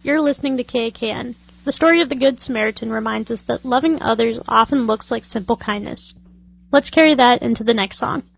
You're listening to KAKN. The story of the Good Samaritan reminds us that loving others often looks like simple kindness. Let's carry that into the next song.